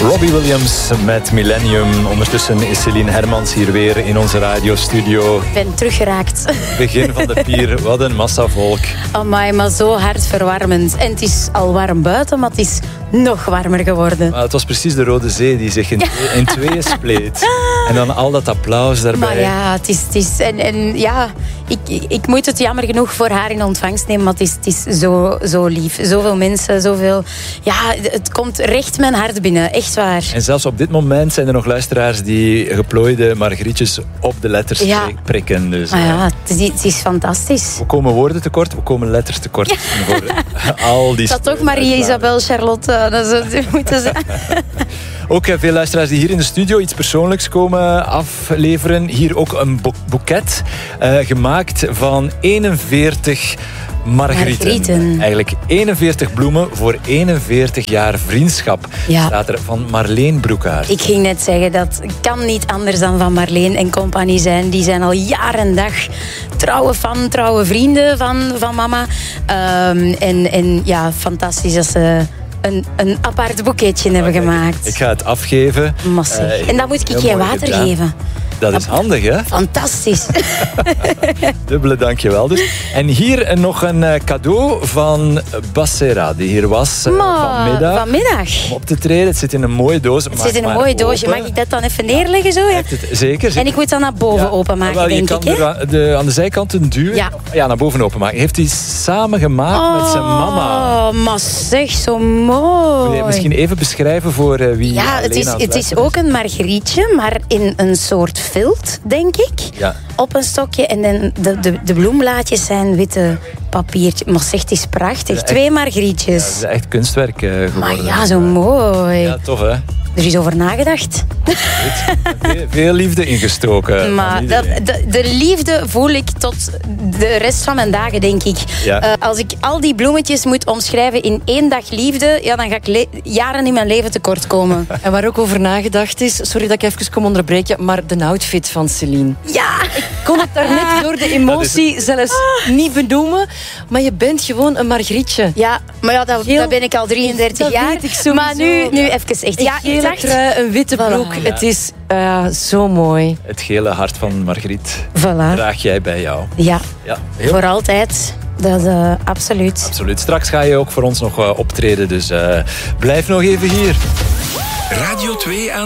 Robbie Williams met Millennium. Ondertussen is Celine Hermans hier weer in onze radiostudio. Ik ben teruggeraakt. Begin van de pier, wat een massa volk. Amai, maar zo hartverwarmend. En het is al warm buiten, maar het is nog warmer geworden. Maar het was precies de Rode Zee die zich in tweeën spleet. En dan al dat applaus daarbij. Maar ja, het is en ja, ik moet het jammer genoeg voor haar in ontvangst nemen, maar het is zo lief. Zoveel mensen, zoveel... Ja, het komt recht mijn hart binnen, echt waar. En zelfs op dit moment zijn er nog luisteraars die geplooide margrietjes op de letters prikken. Dus, ja, het is fantastisch. We komen woorden tekort, we komen letters tekort. Voor al die... Dat toch Marie-Isabel, Charlotte, dat zou moeten zijn. Ook veel luisteraars die hier in de studio iets persoonlijks komen afleveren. Hier ook een boeket gemaakt van 41 margrieten. Eigenlijk 41 bloemen voor 41 jaar vriendschap. Ja. Staat er van Marleen Broekhaert. Ik ging net zeggen, dat kan niet anders dan van Marleen en compagnie zijn. Die zijn al jaar en dag trouwe vrienden van mama. En ja, fantastisch dat ze een apart boeketje hebben gemaakt. Ik ga het afgeven. Massief. En dan moet ik geen water geven. Dat is handig, hè? Fantastisch. Dubbele dankjewel dus. En hier nog een cadeau van Bassera, die hier was vanmiddag. Vanmiddag. Om op te treden. Het zit in een mooie doos. Het zit in een mooie doosje. Mag ik dat dan even neerleggen? Zo, ja? Zeker. En ik moet dat naar boven openmaken, denk ik. Je kan aan de zijkanten duwen. Ja, naar boven openmaken. Heeft hij samen gemaakt met zijn mama. Oh, maar zeg, zo mooi. Wil je misschien even beschrijven voor wie... Ja, het is ook een margrietje, maar in een soort vilt, denk ik. Ja. Op een stokje. En dan de bloemblaadjes zijn witte papiertje. Maar zeg, het is prachtig. Echt, 2 margrietjes. Ja, het is echt kunstwerk geworden. Maar ja, zo mooi. Ja, tof hè? Er is over nagedacht. Veel liefde ingestoken. Maar de liefde voel ik tot de rest van mijn dagen, denk ik. Ja. Als ik al die bloemetjes moet omschrijven in 1 dag liefde, ja, dan ga ik jaren in mijn leven tekort komen. En waar ook over nagedacht is, sorry dat ik even kom onderbreken, maar de outfit van Celine. Ja! Ik kon het daarnet door de emotie zelfs niet benoemen, maar je bent gewoon een margrietje. Ja, maar ja, dat ben ik al 33 jaar. Weet ik sowieso. Maar nu even echt. Ja, een gele trui, een witte broek. Voilà. Het is zo mooi. Het gele hart van Margriet draag jij bij jou. Ja, voor altijd. Dat absoluut. Absoluut. Straks ga je ook voor ons nog optreden, dus blijf nog even hier. Radio 2 aan